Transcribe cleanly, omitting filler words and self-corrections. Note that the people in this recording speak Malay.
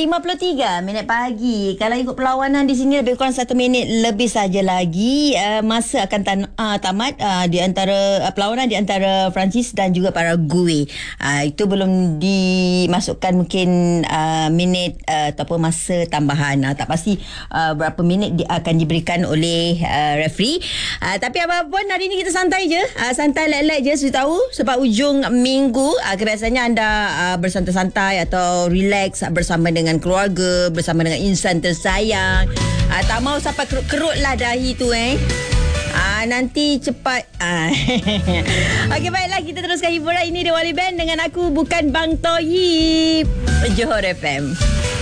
7:53 pagi. Kalau ikut perlawanan di sini lebih kurang 1 minit lebih saja lagi. Masa akan tamat di antara perlawanan di antara Perancis dan juga Paraguay. Itu belum dimasukkan mungkin minit ataupun masa tambahan. Tak pasti berapa minit akan diberikan oleh referee. Tapi apapun hari ini kita santai je. Santai lelek je sudah tahu sebab ujung minggu biasanya anda bersantai-santai atau relax bersama dengan keluarga, bersama dengan insan tersayang. Tak mau sampai kerut-kerut lah dahi tu nanti cepat. Okey, baiklah, kita teruskan hiburan ini di Wali Band dengan aku bukan Bang Toyib, Johor FM.